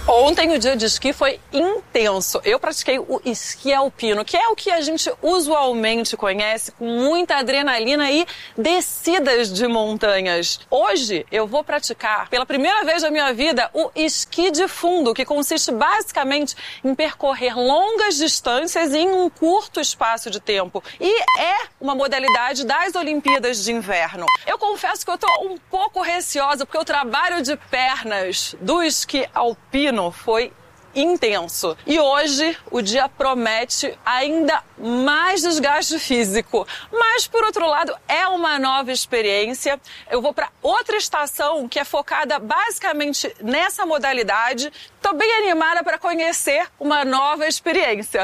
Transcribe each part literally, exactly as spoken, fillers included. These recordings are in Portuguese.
Ontem o dia de esqui foi intenso. Eu pratiquei o esqui alpino, que é o que a gente usualmente conhece, com muita adrenalina e descidas de montanhas. Hoje eu vou praticar, pela primeira vez na minha vida, o esqui de fundo, que consiste basicamente em percorrer longas distâncias em um curto espaço de tempo. E é uma modalidade das Olimpíadas de Inverno. Eu confesso que eu tô um pouco receosa, porque o trabalho de pernas do esqui alpino foi intenso. E hoje o dia promete ainda mais desgaste físico. Mas, por outro lado, é uma nova experiência. Eu vou para outra estação que é focada basicamente nessa modalidade. Tô bem animada para conhecer uma nova experiência.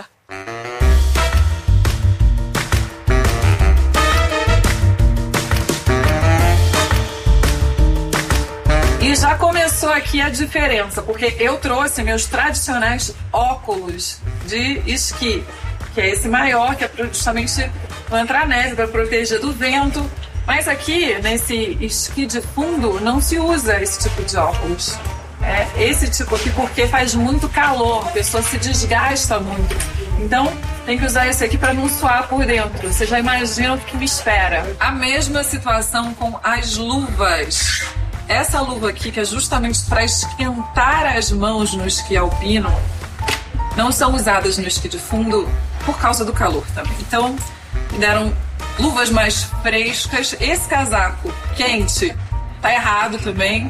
E já começou aqui a diferença, porque eu trouxe meus tradicionais óculos de esqui, que é esse maior, que é justamente contra a neve, para proteger do vento. Mas aqui, nesse esqui de fundo, não se usa esse tipo de óculos. É esse tipo aqui porque faz muito calor, a pessoa se desgasta muito. Então, tem que usar esse aqui para não suar por dentro. Você já imagina o que me espera. A mesma situação com as luvas. Essa luva aqui, que é justamente para esquentar as mãos no esqui alpino, não são usadas no esqui de fundo por causa do calor também. Então, me deram luvas mais frescas. Esse casaco quente tá errado também.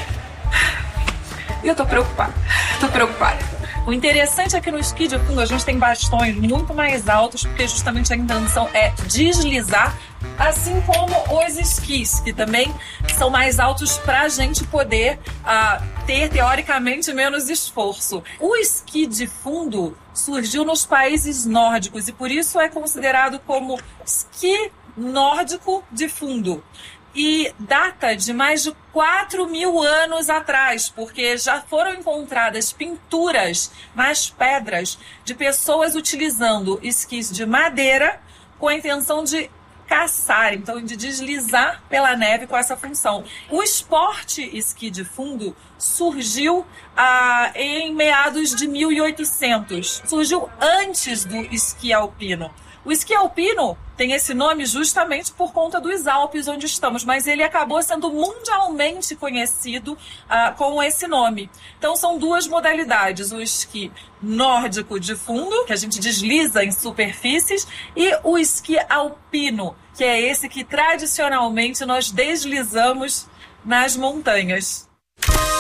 E eu tô preocupada, tô preocupada. O interessante é que no esqui de fundo a gente tem bastões muito mais altos, porque justamente a intenção é deslizar, assim como os esquis, que também são mais altos para a gente poder uh, ter, teoricamente, menos esforço. O esqui de fundo surgiu nos países nórdicos e por isso é considerado como esqui nórdico de fundo. E data de mais de quatro mil anos atrás, porque já foram encontradas pinturas nas pedras de pessoas utilizando esquis de madeira com a intenção de caçar, então de deslizar pela neve com essa função. O esporte esqui de fundo surgiu ah, em meados de mil e oitocentos, surgiu antes do esqui alpino. O esqui alpino tem esse nome justamente por conta dos Alpes onde estamos, mas ele acabou sendo mundialmente conhecido uh, com esse nome. Então são duas modalidades, o esqui nórdico de fundo, que a gente desliza em superfícies, e o esqui alpino, que é esse que tradicionalmente nós deslizamos nas montanhas.